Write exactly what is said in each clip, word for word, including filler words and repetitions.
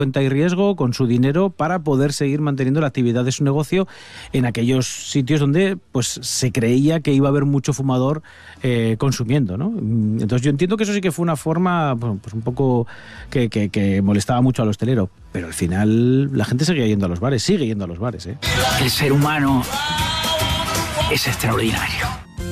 cuenta y riesgo con su dinero para poder seguir manteniendo la actividad de su negocio en aquellos sitios donde pues se creía que iba a haber mucho fumador eh, consumiendo, ¿no? Entonces yo entiendo que eso sí que fue una forma bueno, pues un poco que, que, que molestaba mucho al hostelero, pero al final la gente seguía yendo a los bares, sigue yendo a los bares, ¿eh? El ser humano es extraordinario.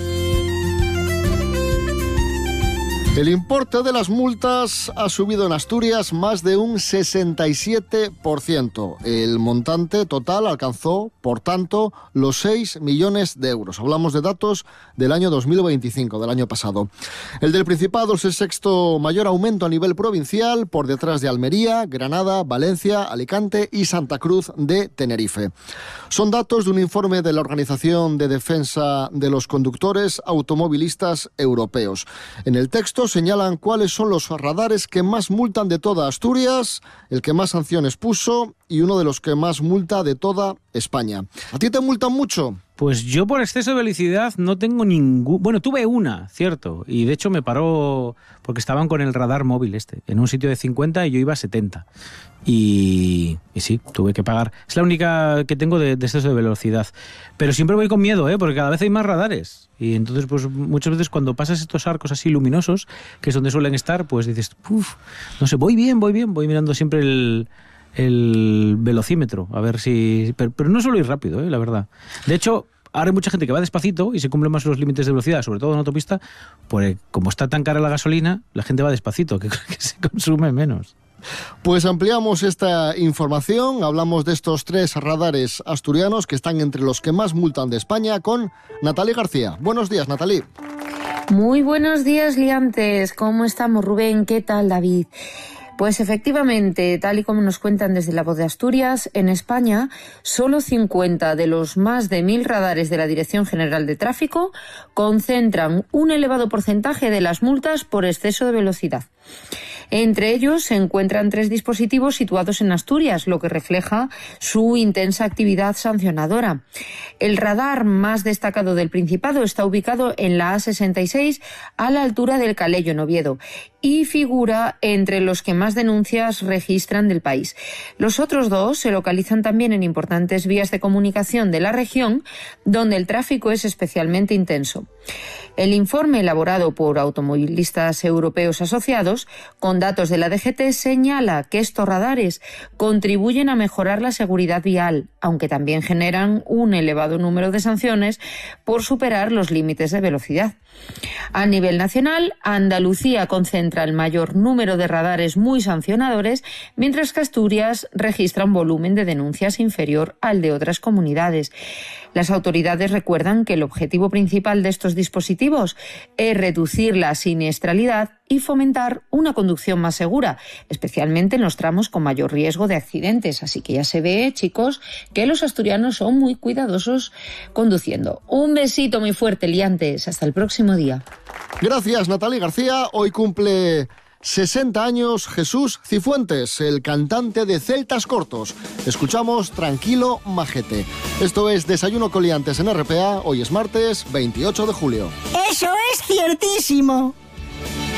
El importe de las multas ha subido en Asturias más de un sesenta y siete por ciento. El montante total alcanzó, por tanto, los seis millones de euros. Hablamos de datos del año dos mil veinticinco, del año pasado. El del Principado es el sexto mayor aumento a nivel provincial, por detrás de Almería, Granada, Valencia, Alicante y Santa Cruz de Tenerife. Son datos de un informe de la Organización de Defensa de los Conductores Automovilistas Europeos. En el texto señalan cuáles son los radares que más multan de toda Asturias, el que más sanciones puso y uno de los que más multa de toda España. ¿A ti te multan mucho? Pues yo por exceso de velocidad no tengo ningún... Bueno, tuve una, cierto, y de hecho me paró porque estaban con el radar móvil este, en un sitio de cincuenta y yo iba a setenta. Y, y sí, tuve que pagar. Es la única que tengo de, de exceso de velocidad. Pero siempre voy con miedo, ¿eh? Porque cada vez hay más radares. Y entonces, pues muchas veces cuando pasas estos arcos así luminosos, que es donde suelen estar, pues dices, uff, no sé, voy bien, voy bien, voy mirando siempre el... el velocímetro, a ver si... Pero, pero no suelo ir rápido, ¿eh? La verdad. De hecho, ahora hay mucha gente que va despacito y se cumplen más los límites de velocidad, sobre todo en autopista, pues como está tan cara la gasolina, la gente va despacito, que, que se consume menos. Pues ampliamos esta información, hablamos de estos tres radares asturianos que están entre los que más multan de España con Natalie García. Buenos días, Natalie. Muy buenos días, liantes. ¿Cómo estamos, Rubén? ¿Qué tal, David? Pues efectivamente, tal y como nos cuentan desde La Voz de Asturias, en España solo cincuenta de los más de mil radares de la Dirección General de Tráfico concentran un elevado porcentaje de las multas por exceso de velocidad. Entre ellos se encuentran tres dispositivos situados en Asturias, lo que refleja su intensa actividad sancionadora. El radar más destacado del Principado está ubicado en la A sesenta y seis, a la altura del Calello, en Oviedo, y figura entre los que más denuncias registran del país. Los otros dos se localizan también en importantes vías de comunicación de la región, donde el tráfico es especialmente intenso. El informe elaborado por automovilistas europeos asociados, con datos de la D G T, señala que estos radares contribuyen a mejorar la seguridad vial, aunque también generan un elevado número de sanciones por superar los límites de velocidad. A nivel nacional, Andalucía concentra el mayor número de radares muy sancionadores, mientras que Asturias registra un volumen de denuncias inferior al de otras comunidades. Las autoridades recuerdan que el objetivo principal de estos dispositivos es reducir la siniestralidad y fomentar una conducción más segura, especialmente en los tramos con mayor riesgo de accidentes. Así que ya se ve, chicos, que los asturianos son muy cuidadosos conduciendo. Un besito muy fuerte, liantes. Hasta el próximo día. Gracias, Natalie García. Hoy cumple sesenta años Jesús Cifuentes, el cantante de Celtas Cortos. Escuchamos Tranquilo Majete. Esto es Desayuno con Liantes en R P A. Hoy es martes veintiocho de julio. ¡Eso es ciertísimo!